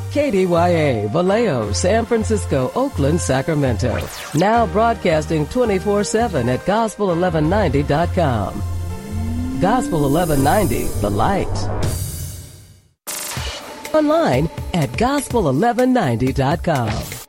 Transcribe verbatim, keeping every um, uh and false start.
K D Y A, Vallejo, San Francisco, Oakland, Sacramento. Now broadcasting twenty-four seven at gospel eleven ninety dot com. Gospel eleven ninety, The Light. Online at gospel eleven ninety dot com.